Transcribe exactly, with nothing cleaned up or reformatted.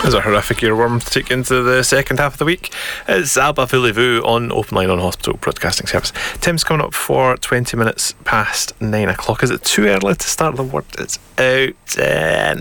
There's a horrific earworm to take into the second half of the week. It's Alba Voulez-Vous on Open Line on Hospital Broadcasting Service. Tim's coming up for twenty minutes past nine o'clock. Is it too early to start the word? It's out. Uh,